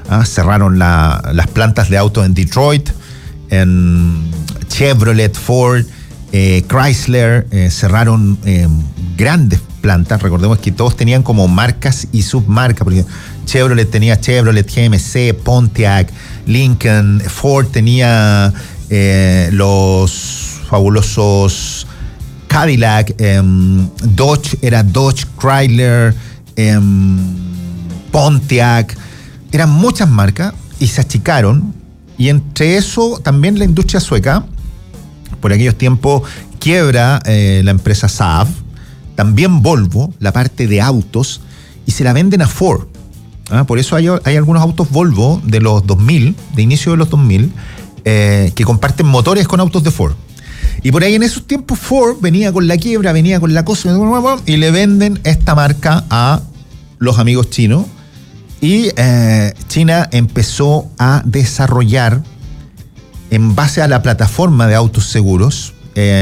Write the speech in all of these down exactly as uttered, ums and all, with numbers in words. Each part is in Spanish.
¿ah? Cerraron la, las plantas de autos en Detroit, en Chevrolet, Ford, eh, Chrysler, eh, cerraron eh, grandes plantas. Recordemos que todos tenían como marcas y submarcas, porque Chevrolet tenía Chevrolet, G M C, Pontiac, Lincoln, Ford tenía eh, los fabulosos Cadillac, eh, Dodge era Dodge, Chrysler, eh, Pontiac, eran muchas marcas y se achicaron, y entre eso también la industria sueca, por aquellos tiempos quiebra eh, la empresa Saab, también Volvo, la parte de autos, y se la venden a Ford. ¿Ah? Por eso hay, hay algunos autos Volvo de los dos mil, de inicio de los dos mil, eh, que comparten motores con autos de Ford. Y por ahí en esos tiempos Ford venía con la quiebra, venía con la cosa, y le venden esta marca a los amigos chinos. Y eh, China empezó a desarrollar, en base a la plataforma de autos seguros, eh,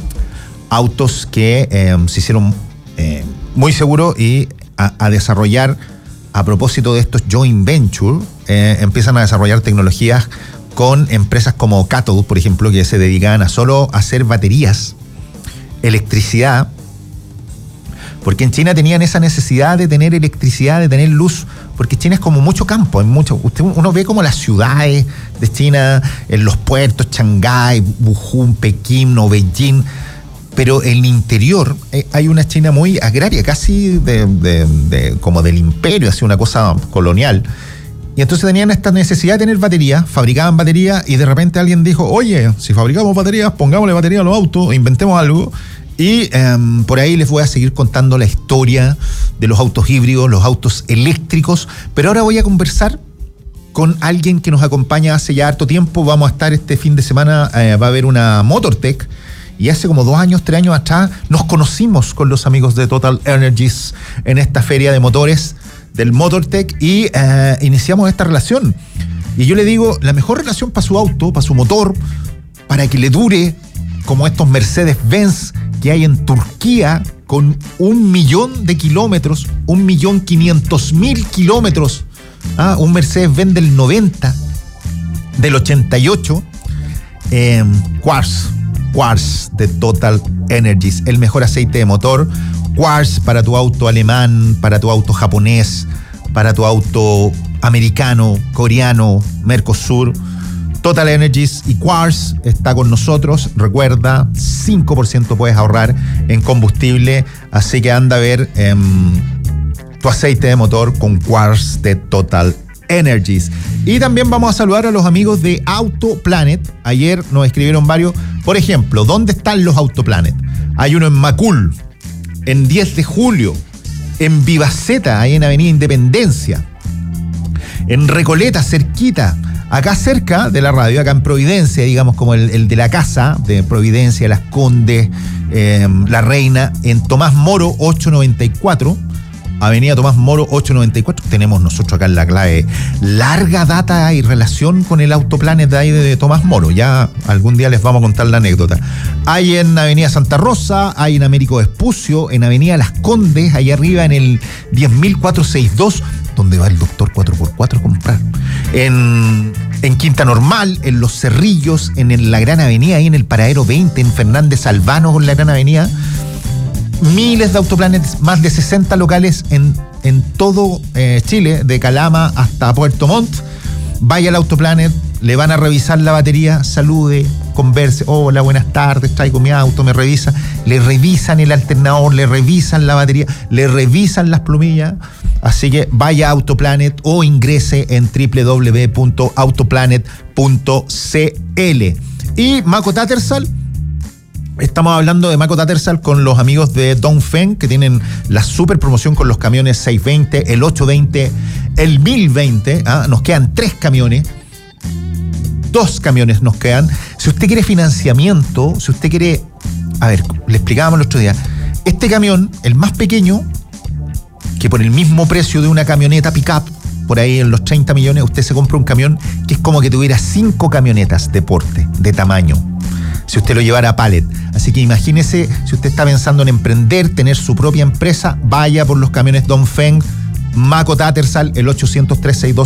autos que eh, se hicieron eh, muy seguros, y a, a desarrollar, a propósito de estos joint venture, eh, empiezan a desarrollar tecnologías con empresas como Cathode, por ejemplo, que se dedican a solo hacer baterías, electricidad, porque en China tenían esa necesidad de tener electricidad, de tener luz, porque China es como mucho campo, hay mucho, usted, uno ve como las ciudades de China, en los puertos, Shanghái, Wuhan, Pekín o Beijing, pero en el interior eh, hay una China muy agraria, casi de, de, de, como del imperio, así una cosa colonial. Y entonces tenían esta necesidad de tener baterías, fabricaban baterías, y de repente alguien dijo, oye, si fabricamos baterías, pongámosle batería a los autos, inventemos algo. Y eh, por ahí les voy a seguir contando la historia de los autos híbridos, los autos eléctricos, pero ahora voy a conversar con alguien que nos acompaña hace ya harto tiempo. Vamos a estar este fin de semana, eh, va a haber una MotorTech, y hace como dos años, tres años atrás, nos conocimos con los amigos de Total Energies en esta feria de motores del MotorTech, y eh, iniciamos esta relación. Y yo le digo, la mejor relación para su auto, para su motor, para que le dure, como estos Mercedes-Benz que hay en Turquía, con un millón de kilómetros, un millón quinientos mil kilómetros. Ah, un Mercedes-Benz del noventa, del ochenta y ocho, eh, Quartz, Quartz de Total Energies, el mejor aceite de motor. Quartz para tu auto alemán, para tu auto japonés, para tu auto americano, coreano, Mercosur. Total Energies y Quartz está con nosotros. Recuerda, cinco por ciento puedes ahorrar en combustible, así que anda a ver eh, tu aceite de motor con Quartz de Total Energies. Y también vamos a saludar a los amigos de Autoplanet. Ayer nos escribieron varios. Por ejemplo, ¿dónde están los Autoplanet? Hay uno en Macul, en diez de julio, en Vivaceta, ahí en Avenida Independencia, en Recoleta, cerquita, acá cerca de la radio, acá en Providencia, digamos como el, el de la casa de Providencia, Las Condes, eh, La Reina, en Tomás Moro ochocientos noventa y cuatro, Avenida Tomás Moro ochocientos noventa y cuatro. Tenemos nosotros acá en la clave larga data y relación con el Autoplanet de ahí de Tomás Moro. Ya algún día les vamos a contar la anécdota. Hay en Avenida Santa Rosa, hay en Américo Vespucio, en Avenida Las Condes, ahí arriba en el diez mil cuatrocientos sesenta y dos, donde va el doctor cuatro por cuatro a comprar. En, en Quinta Normal, en Los Cerrillos, en, en la Gran Avenida, ahí en el Paradero veinte, en Fernández Albano con la Gran Avenida. Miles de Autoplanet, más de sesenta locales en, en todo eh, Chile, de Calama hasta Puerto Montt. Vaya al Autoplanet, le van a revisar la batería, salude, converse, hola, buenas tardes, traigo mi auto, me revisa, le revisan el alternador, le revisan la batería, le revisan las plumillas. Así que vaya a Autoplanet o ingrese en doble u doble u doble u punto autoplanet punto c l. Y Mako Tattersall, estamos hablando de Mako Tattersall con los amigos de Dongfeng, que tienen la super promoción con los camiones seiscientos veinte, el ochocientos veinte, el mil veinte. ¿ah? Nos quedan tres camiones. Dos camiones nos quedan. Si usted quiere financiamiento, si usted quiere... A ver, le explicábamos el otro día. Este camión, el más pequeño, que por el mismo precio de una camioneta pick-up, por ahí en los treinta millones, usted se compra un camión que es como que tuviera cinco camionetas de porte, de tamaño, si usted lo llevara a pallet. Así que imagínese, si usted está pensando en emprender, tener su propia empresa, vaya por los camiones Dongfeng, Mako Tattersall, el ochocientos tres sesenta y dos